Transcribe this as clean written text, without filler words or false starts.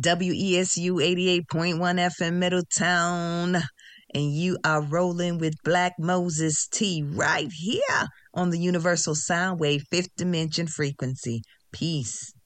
WESU 88.1 FM Middletown. And you are rolling with Black Moses T right here on the Universal Soundwave 5th Dimension Frequency. Peace.